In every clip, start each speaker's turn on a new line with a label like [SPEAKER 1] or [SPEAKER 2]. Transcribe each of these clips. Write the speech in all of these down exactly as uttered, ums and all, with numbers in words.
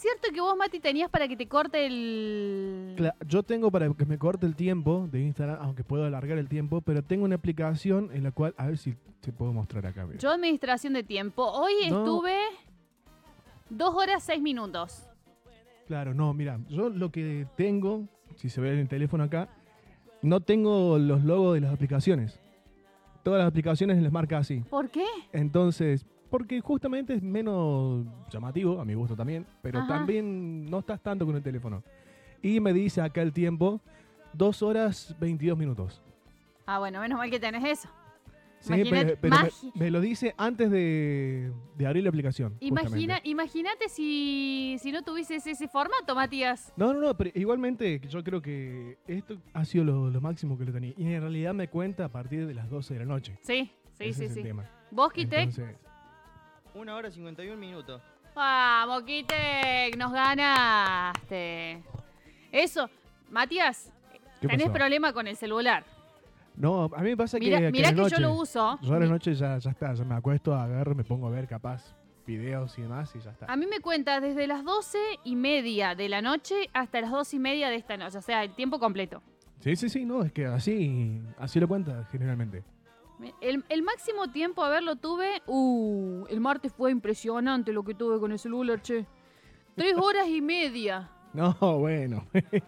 [SPEAKER 1] cierto que vos, Mati, tenías para que te corte el...
[SPEAKER 2] Cla- yo tengo para que me corte el tiempo de Instagram, aunque puedo alargar el tiempo, pero tengo una aplicación en la cual, a ver si te puedo mostrar acá. Veo.
[SPEAKER 1] Yo administración de tiempo. Hoy
[SPEAKER 2] No.
[SPEAKER 1] estuve dos horas seis minutos.
[SPEAKER 2] Claro, no, mira, yo lo que tengo, si se ve en el teléfono acá, no tengo los logos de las aplicaciones. Todas las aplicaciones les marca así.
[SPEAKER 1] ¿Por qué?
[SPEAKER 2] Entonces, porque justamente es menos llamativo, a mi gusto también, pero
[SPEAKER 1] Ajá.
[SPEAKER 2] también no estás tanto con el teléfono. Y me dice acá el tiempo, dos horas veintidós minutos.
[SPEAKER 1] Ah, bueno, menos mal que tenés eso.
[SPEAKER 2] Sí,
[SPEAKER 1] Imagínate-
[SPEAKER 2] pero, pero me,
[SPEAKER 1] magi-
[SPEAKER 2] me lo dice antes de, de abrir la aplicación.
[SPEAKER 1] Imagina,
[SPEAKER 2] justamente.
[SPEAKER 1] imagínate si, si no tuvieses ese formato, Matías.
[SPEAKER 2] No, no, no, pero igualmente yo creo que esto ha sido lo, lo máximo que lo tenía. Y en realidad me cuenta a partir de las doce de la noche.
[SPEAKER 1] Sí, sí,
[SPEAKER 2] Ese
[SPEAKER 1] sí,
[SPEAKER 2] es el
[SPEAKER 1] sí.
[SPEAKER 2] tema.
[SPEAKER 1] ¿Vos, Kitec?
[SPEAKER 2] Entonces,
[SPEAKER 3] Una hora cincuenta y un minutos.
[SPEAKER 1] Vamos, Kitec, nos ganaste. Eso, Matías,
[SPEAKER 2] ¿qué
[SPEAKER 1] tenés
[SPEAKER 2] pasó?
[SPEAKER 1] problema con el celular.
[SPEAKER 2] No, a mí me pasa
[SPEAKER 1] Mirá,
[SPEAKER 2] que,
[SPEAKER 1] mirá
[SPEAKER 2] que,
[SPEAKER 1] que
[SPEAKER 2] a la
[SPEAKER 1] yo
[SPEAKER 2] noche,
[SPEAKER 1] lo uso.
[SPEAKER 2] Yo a la
[SPEAKER 1] Mi-
[SPEAKER 2] noche ya, ya está, ya me acuesto, agarro, me pongo a ver capaz videos y demás y ya está.
[SPEAKER 1] A mí me cuenta desde las doce y media de la noche hasta las dos y media de esta noche, o sea, el tiempo completo.
[SPEAKER 2] Sí, sí, sí, no, es que así, así lo cuenta generalmente.
[SPEAKER 1] El, el máximo tiempo, a ver, lo tuve... Uh, el martes fue impresionante lo que tuve con el celular, che. Tres horas y media.
[SPEAKER 2] No, bueno.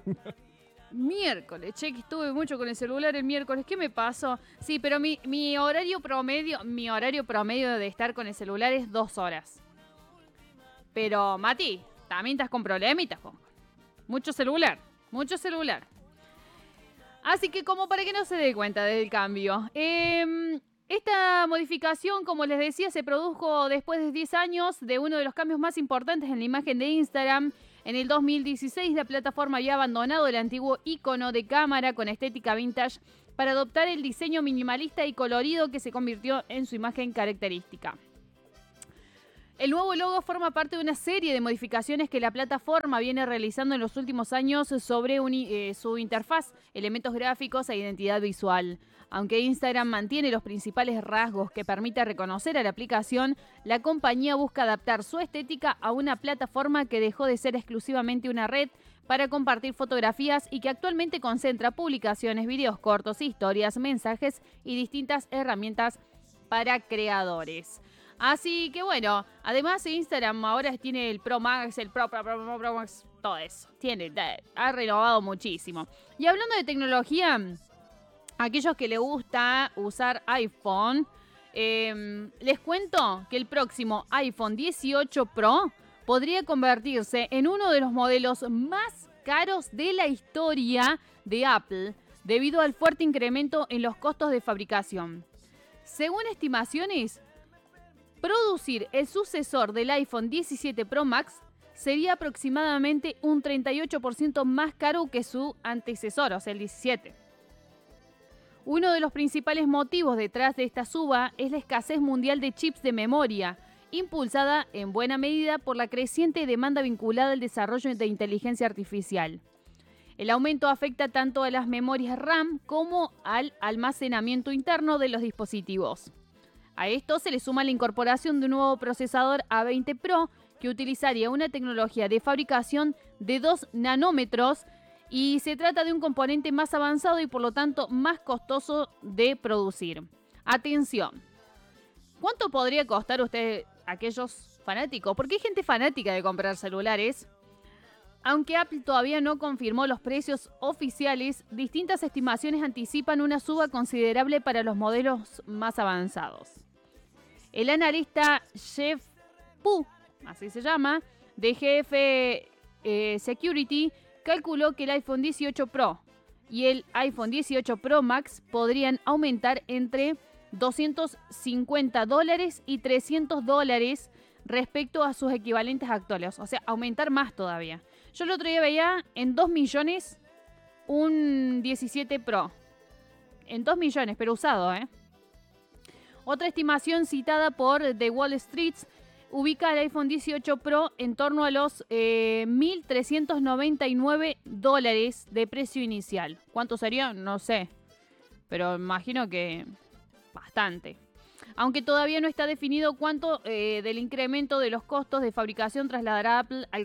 [SPEAKER 1] Miércoles, che, que estuve mucho con el celular el miércoles. ¿Qué me pasó? Sí, pero mi, mi horario promedio, mi horario promedio de estar con el celular es dos horas. Pero, Mati, también estás con problemitas, con mucho celular, mucho celular. Así que como para que no se dé cuenta del cambio. Eh, esta modificación, como les decía, se produjo después de diez años de uno de los cambios más importantes en la imagen de Instagram. En el dos mil dieciséis, la plataforma había abandonado el antiguo icono de cámara con estética vintage para adoptar el diseño minimalista y colorido que se convirtió en su imagen característica. El nuevo logo forma parte de una serie de modificaciones que la plataforma viene realizando en los últimos años sobre un, eh, su interfaz, elementos gráficos e identidad visual. Aunque Instagram mantiene los principales rasgos que permite reconocer a la aplicación, la compañía busca adaptar su estética a una plataforma que dejó de ser exclusivamente una red para compartir fotografías y que actualmente concentra publicaciones, videos cortos, historias, mensajes y distintas herramientas para creadores. Así que bueno, además Instagram ahora tiene el Pro Max, el Pro Pro Pro Pro, Pro Max, todo eso. Tiene, ha renovado muchísimo. Y hablando de tecnología, aquellos que les gusta usar iPhone, eh, les cuento que el próximo iPhone dieciocho Pro podría convertirse en uno de los modelos más caros de la historia de Apple, debido al fuerte incremento en los costos de fabricación. Según estimaciones, producir el sucesor del iPhone diecisiete Pro Max sería aproximadamente un treinta y ocho por ciento más caro que su antecesor, o sea, el diecisiete. Uno de los principales motivos detrás de esta suba es la escasez mundial de chips de memoria, impulsada en buena medida por la creciente demanda vinculada al desarrollo de inteligencia artificial. El aumento afecta tanto a las memorias RAM como al almacenamiento interno de los dispositivos. A esto se le suma la incorporación de un nuevo procesador A veinte Pro que utilizaría una tecnología de fabricación de dos nanómetros y se trata de un componente más avanzado y por lo tanto más costoso de producir. Atención, ¿cuánto podría costar usted aquellos fanáticos? Porque hay gente fanática de comprar celulares. Aunque Apple todavía no confirmó los precios oficiales, distintas estimaciones anticipan una suba considerable para los modelos más avanzados. El analista Jeff Pu, así se llama, de G F eh, Security, calculó que el iPhone dieciocho Pro y el iPhone dieciocho Pro Max podrían aumentar entre doscientos cincuenta dólares y trescientos dólares respecto a sus equivalentes actuales. O sea, aumentar más todavía. Yo el otro día veía en dos millones un diecisiete Pro. En dos millones, pero usado, ¿eh? Otra estimación citada por The Wall Street ubica el iPhone dieciocho Pro en torno a los eh, mil trescientos noventa y nueve dólares de precio inicial. ¿Cuánto sería? No sé. Pero imagino que bastante. Aunque todavía no está definido cuánto eh, del incremento de los costos de fabricación trasladará Apple al